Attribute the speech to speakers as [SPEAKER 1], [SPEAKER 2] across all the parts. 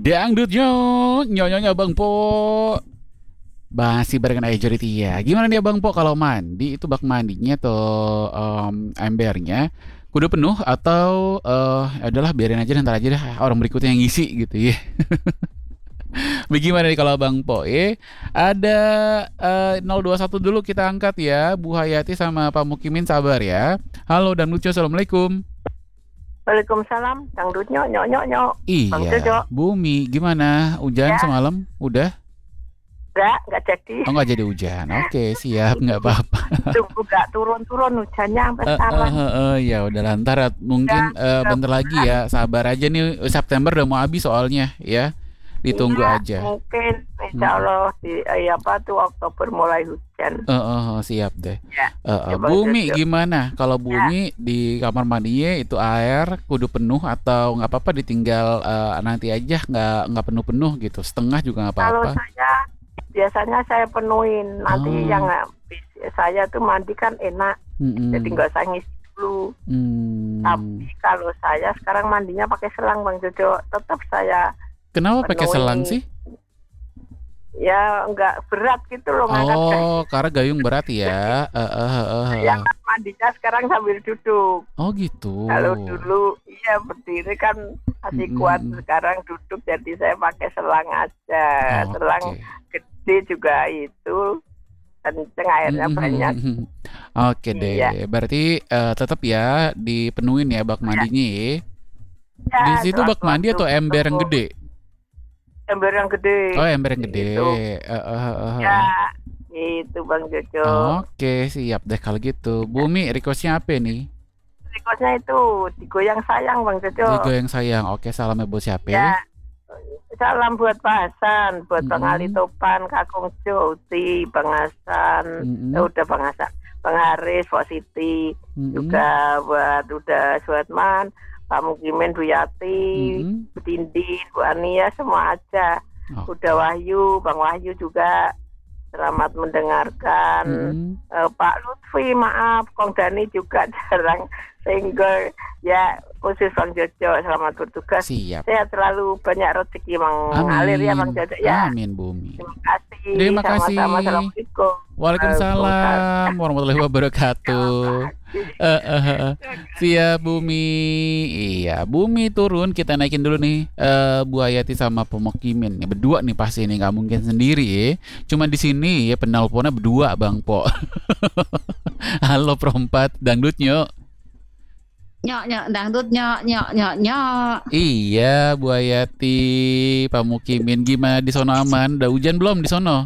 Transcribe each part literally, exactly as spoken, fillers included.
[SPEAKER 1] Dangdutnya nyonya Bang Po. Masih barengan Aja Tia. Gimana nih Bang Po kalau mandi itu bak mandinya atau em, embernya kudu penuh atau eh adalah biarin aja ntar aja dah orang berikutnya yang ngisi gitu ya. Bagaimana nih kalau Bang Po eh ada eh, nol dua satu dulu kita angkat ya Bu Hayati sama Pak Mukimin sabar ya. Halo Dangdutnya, Assalamualaikum.
[SPEAKER 2] Waalaikumsalam, dangdut nyok nyok nyok nyok. Bang Jojo.
[SPEAKER 1] Iya, Bumi gimana? Hujan
[SPEAKER 2] Ya,
[SPEAKER 1] semalam? Udah?
[SPEAKER 2] enggak, enggak jadi.
[SPEAKER 1] Oh nggak jadi hujan. Oke, siap, nggak apa-apa.
[SPEAKER 2] Tunggu enggak turun-turun hujannya sampai
[SPEAKER 1] Eh, eh,
[SPEAKER 2] sekarang.
[SPEAKER 1] eh, eh, ya udah lantar
[SPEAKER 2] Ya,
[SPEAKER 1] mungkin eh,
[SPEAKER 2] udah
[SPEAKER 1] bentar lagi
[SPEAKER 2] berat.
[SPEAKER 1] ya. Sabar aja nih, September udah mau habis soalnya ya. Ditunggu
[SPEAKER 2] Iya,
[SPEAKER 1] aja.
[SPEAKER 2] mungkin insya
[SPEAKER 1] Mm,
[SPEAKER 2] Allah di eh, apa tuh Oktober mulai hujan.
[SPEAKER 1] eh, eh, eh, siap deh.
[SPEAKER 2] Ya,
[SPEAKER 1] Eh,
[SPEAKER 2] ya
[SPEAKER 1] eh,
[SPEAKER 2] Bang
[SPEAKER 1] Bumi
[SPEAKER 2] Jojo.
[SPEAKER 1] gimana? Kalau
[SPEAKER 2] Ya,
[SPEAKER 1] Bumi di kamar mandinya itu air kudu penuh atau nggak apa-apa ditinggal eh, nanti aja nggak nggak penuh-penuh gitu. Setengah juga nggak
[SPEAKER 2] kalau
[SPEAKER 1] apa-apa.
[SPEAKER 2] saya biasanya saya penuhin. Nanti yang
[SPEAKER 1] Oh,
[SPEAKER 2] habis saya tuh mandi kan enak, jadi
[SPEAKER 1] mm-mm.
[SPEAKER 2] nggak usah ngisi dulu.
[SPEAKER 1] Hmm.
[SPEAKER 2] Tapi kalau saya sekarang mandinya pakai selang Bang Jojo, tetap saya
[SPEAKER 1] Kenapa pakai selang
[SPEAKER 2] penuhi.
[SPEAKER 1] sih?
[SPEAKER 2] Ya nggak berat gitu loh ngangkat
[SPEAKER 1] Oh,
[SPEAKER 2] gayung.
[SPEAKER 1] karena gayung berat
[SPEAKER 2] Jadi
[SPEAKER 1] ya. Eh, eh, eh, eh,
[SPEAKER 2] saya
[SPEAKER 1] eh.
[SPEAKER 2] kan mandinya sekarang sambil duduk.
[SPEAKER 1] Oh gitu.
[SPEAKER 2] Kalau dulu iya berdiri kan masih kuat,
[SPEAKER 1] Mm-mm.
[SPEAKER 2] sekarang duduk jadi saya pakai selang aja. Selang
[SPEAKER 1] Oke.
[SPEAKER 2] gede juga itu kenceng airnya banyak.
[SPEAKER 1] Mm-mm. Oke
[SPEAKER 2] Iya,
[SPEAKER 1] deh. Berarti eh, tetap ya dipenuhin ya bak
[SPEAKER 2] ya,
[SPEAKER 1] mandinya ya.
[SPEAKER 2] ya
[SPEAKER 1] Di situ bak mandi
[SPEAKER 2] sewaktu-waktu
[SPEAKER 1] atau ember yang
[SPEAKER 2] penuh.
[SPEAKER 1] gede?
[SPEAKER 2] Ember yang
[SPEAKER 1] Oh,
[SPEAKER 2] gede
[SPEAKER 1] ember yang gede.
[SPEAKER 2] itu.
[SPEAKER 1] Eh, eh, eh, eh,
[SPEAKER 2] Ya,
[SPEAKER 1] eh.
[SPEAKER 2] itu Bang Jojo.
[SPEAKER 1] Oke, siap deh kalau gitu. Bumi, requestnya apa nih?
[SPEAKER 2] Berikutnya itu digoyang sayang Bang
[SPEAKER 1] Digo
[SPEAKER 2] Jojo.
[SPEAKER 1] yang sayang. Oke, salamnya buat siapa?
[SPEAKER 2] Ya, salam buat Pak Hasan, buat Bang Ali
[SPEAKER 1] Mm-mm.
[SPEAKER 2] Topan, Kakung Joti, Bang Hasan, eh,
[SPEAKER 1] Mm-mm.
[SPEAKER 2] udah Bang Hasan, Bang Haris, Pak Siti,
[SPEAKER 1] Mm-mm.
[SPEAKER 2] juga buat udah Suatman, Pak Mukimin, Bu Yati,
[SPEAKER 1] Mm-mm.
[SPEAKER 2] Bu Tindin, Bu Ania, semua aja. Udah
[SPEAKER 1] Oke.
[SPEAKER 2] Wahyu, Bang Wahyu juga selamat mendengarkan.
[SPEAKER 1] Mm-mm.
[SPEAKER 2] Eh, Pak Lutfi, maaf, Kong Dani juga jarang single. Ya, khusus Bang Jojo, selamat bertugas.
[SPEAKER 1] Siap.
[SPEAKER 2] Sehat selalu, banyak rezeki mengalir ya Bang
[SPEAKER 1] Amin.
[SPEAKER 2] Jojo ya.
[SPEAKER 1] Amin, Bumi.
[SPEAKER 2] Terima kasih,
[SPEAKER 1] Terima
[SPEAKER 2] sama-sama.
[SPEAKER 1] kasih.
[SPEAKER 2] Assalamualaikum. Waalaikumsalam.
[SPEAKER 1] Waalaikumsalam warahmatullahi
[SPEAKER 2] Terima
[SPEAKER 1] wabarakatuh.
[SPEAKER 2] kasih.
[SPEAKER 1] Eh, eh, eh, eh. Siap Bumi. Iya, Bumi turun. Kita naikin dulu nih. Eh, Bu Hayati sama Pemukimin. Nih berdua nih pasti nih, nggak mungkin sendiri ya. Cuma di sini ya penelponnya berdua Bang Po. Halo perempat dangdutnya.
[SPEAKER 3] Nyok nyok dangdut nyok nyok nyok nyok.
[SPEAKER 1] Iya, Bu Hayati, Pak Mukimin, gimana di sono aman? Udah hujan belum di sono?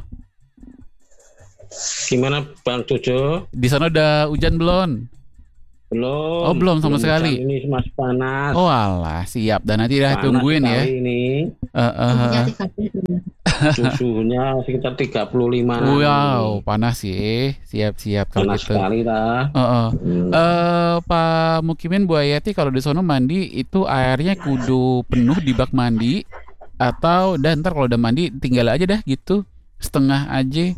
[SPEAKER 4] Gimana Bang Jojo?
[SPEAKER 1] Di sono udah hujan belum? Oh,
[SPEAKER 4] Belum,
[SPEAKER 1] belum sama
[SPEAKER 4] belum hujan,
[SPEAKER 1] sekali.
[SPEAKER 4] ini masih panas.
[SPEAKER 1] Oh alah, siap. Dan nanti dah
[SPEAKER 4] Panas
[SPEAKER 1] tungguin ya.
[SPEAKER 4] sekali ini.
[SPEAKER 1] Eh, eh,
[SPEAKER 3] Suhunya
[SPEAKER 1] eh.
[SPEAKER 3] tiga puluh.
[SPEAKER 4] Suhunya sekitar tiga puluh limaan
[SPEAKER 1] Wow,
[SPEAKER 4] ini.
[SPEAKER 1] panas sih. Siap-siap kalau
[SPEAKER 4] Panas
[SPEAKER 1] gitu.
[SPEAKER 4] sekali dah.
[SPEAKER 1] Eh, eh.
[SPEAKER 4] Hmm.
[SPEAKER 1] Eh, Pak Mukimin, Bu Hayati, kalau di sono mandi itu airnya kudu penuh di bak mandi atau dan ntar kalau udah mandi tinggal aja dah gitu setengah aja.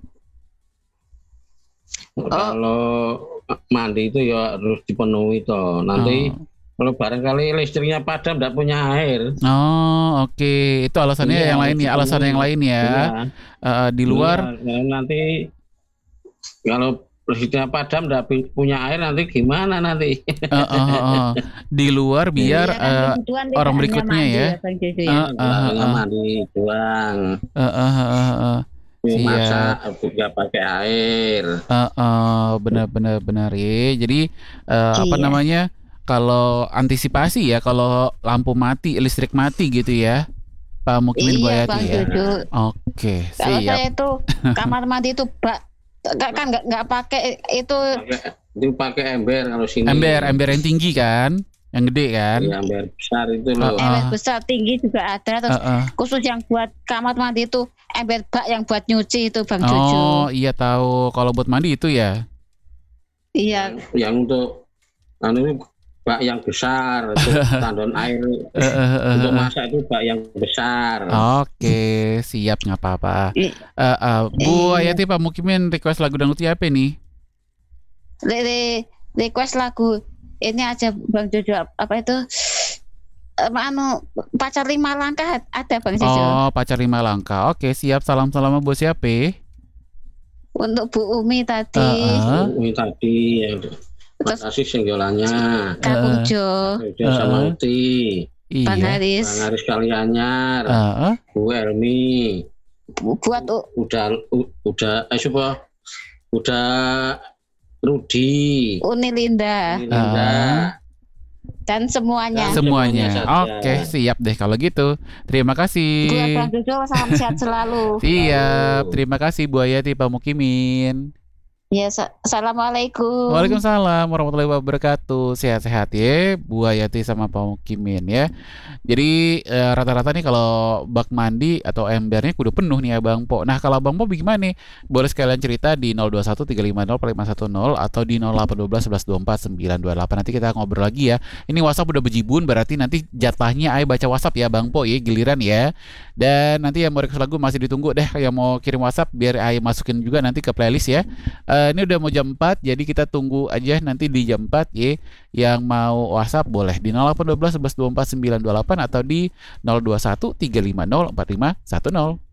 [SPEAKER 3] Oh,
[SPEAKER 4] Kalau mandi itu ya harus dipenuhi toh. Nanti
[SPEAKER 1] Oh,
[SPEAKER 4] kalau barangkali listriknya padam tidak punya air,
[SPEAKER 1] oh oke. Itu alasannya
[SPEAKER 4] iya
[SPEAKER 1] yang
[SPEAKER 4] harus
[SPEAKER 1] lain ya. Alasan yang
[SPEAKER 4] dipenuhi.
[SPEAKER 1] lain ya.
[SPEAKER 4] Iya,
[SPEAKER 1] Eh, eh, di
[SPEAKER 4] iya.
[SPEAKER 1] luar.
[SPEAKER 4] Nah, nanti kalau listriknya padam tidak punya air nanti gimana nanti?
[SPEAKER 1] Eh, eh, eh, eh. Di luar biar
[SPEAKER 3] iya kan
[SPEAKER 1] eh,
[SPEAKER 3] kebutuhan tidak
[SPEAKER 1] orang
[SPEAKER 3] hanya
[SPEAKER 1] berikutnya
[SPEAKER 3] mandi
[SPEAKER 1] ya.
[SPEAKER 3] ya Bang Jojo
[SPEAKER 1] Eh,
[SPEAKER 3] ya.
[SPEAKER 1] eh,
[SPEAKER 4] Enggak
[SPEAKER 1] eh,
[SPEAKER 4] hanya
[SPEAKER 1] eh.
[SPEAKER 4] mandi doang.
[SPEAKER 1] Eh, eh, eh, eh, eh. Siap.
[SPEAKER 4] Masak juga pakai air.
[SPEAKER 1] Eh, eh, benar-benar benar ya. Jadi eh, apa
[SPEAKER 3] Iya.
[SPEAKER 1] namanya? Kalau antisipasi ya, kalau lampu mati, listrik mati gitu ya, Pak Mukimin Bu
[SPEAKER 3] Iya
[SPEAKER 1] Hayati
[SPEAKER 3] Bang
[SPEAKER 1] ya.
[SPEAKER 3] Jojo.
[SPEAKER 1] Oke,
[SPEAKER 3] Kalau
[SPEAKER 1] siap.
[SPEAKER 3] saya itu kamar mandi itu bak nggak- kan nggak nggak pakai itu
[SPEAKER 4] Pakai itu pakai ember kalau sini.
[SPEAKER 1] Ember, ember yang tinggi kan, yang gede kan.
[SPEAKER 4] Iya, ember besar itu
[SPEAKER 1] Eh,
[SPEAKER 4] loh.
[SPEAKER 3] ember
[SPEAKER 1] eh,
[SPEAKER 3] besar tinggi juga ada.
[SPEAKER 1] eh,
[SPEAKER 3] Terus
[SPEAKER 1] eh.
[SPEAKER 3] khusus yang buat kamar mandi itu ember bak yang buat nyuci itu Bang
[SPEAKER 1] Oh
[SPEAKER 3] Jojo.
[SPEAKER 1] iya tahu. Kalau buat mandi itu ya.
[SPEAKER 3] Iya.
[SPEAKER 4] Yang, yang untuk anu ini bak yang besar untuk tandon air
[SPEAKER 1] Eh, eh, eh, eh,
[SPEAKER 4] untuk
[SPEAKER 1] eh.
[SPEAKER 4] masak itu bak yang besar.
[SPEAKER 1] Oke, siap nggak apa-apa.
[SPEAKER 3] I-
[SPEAKER 1] Eh, eh, Bu
[SPEAKER 3] Iya.
[SPEAKER 1] Hayati, Pak Mukimin request lagu dangdutnya apa nih?
[SPEAKER 3] Re- re- request lagu ini aja Bang Jojo apa itu eh, anu pacar lima langkah ada Bang Jojo.
[SPEAKER 1] Oh, pacar lima langkah. Oke, siap. Salam-salam buat siapa?
[SPEAKER 3] Untuk Bu Umi tadi,
[SPEAKER 1] Heeh.
[SPEAKER 4] Ini tadi yang
[SPEAKER 3] terus
[SPEAKER 4] kasih singgolannya.
[SPEAKER 3] Kak
[SPEAKER 1] Heeh.
[SPEAKER 3] Ujo,
[SPEAKER 4] Udah sama
[SPEAKER 1] Heeh.
[SPEAKER 4] Uti,
[SPEAKER 3] Bang
[SPEAKER 1] Iya.
[SPEAKER 3] Haris,
[SPEAKER 4] Bang Haris Kalianyar,
[SPEAKER 1] Heeh.
[SPEAKER 4] Bu Elmi,
[SPEAKER 3] bu- buat u-
[SPEAKER 4] udah u- udah eh siapa? Udah Rudi,
[SPEAKER 3] Uni Linda
[SPEAKER 4] Linda.
[SPEAKER 3] dan semuanya.
[SPEAKER 4] Dan
[SPEAKER 1] Semuanya.
[SPEAKER 4] semuanya saja.
[SPEAKER 1] Oke, siap deh kalau gitu. Terima
[SPEAKER 3] Buat
[SPEAKER 1] kasih.
[SPEAKER 3] Bang Jojo salam sehat selalu.
[SPEAKER 1] Siap. Terima kasih Bu Hayati Pak Mukimin.
[SPEAKER 3] Ya, sa- assalamualaikum.
[SPEAKER 1] Waalaikumsalam warahmatullahi wabarakatuh. Sehat-sehat ya Bu Hayati sama Pak Mukimin ya. Jadi eh, rata-rata nih kalau bak mandi atau embernya kudu penuh nih ya Bang Po. Nah kalau Bang Po gimana nih? Boleh sekalian cerita di nol dua satu tiga lima nol empat lima satu nol atau di nol delapan satu dua sebelas dua puluh empat sembilan dua delapan. Nanti kita ngobrol lagi ya. Ini WhatsApp udah bejibun, berarti nanti jatahnya Ay baca WhatsApp ya Bang Po ya, giliran ya. Dan nanti yang mau request lagu masih ditunggu deh, yang mau kirim WhatsApp biar Ay masukin juga nanti ke playlist ya. Eh, ini udah mau jam empat, jadi kita tunggu aja nanti di jam empat ya. Yang mau WhatsApp boleh di nol delapan satu dua sebelas dua puluh empat sembilan dua delapan atau di nol dua satu tiga lima nol empat lima satu nol.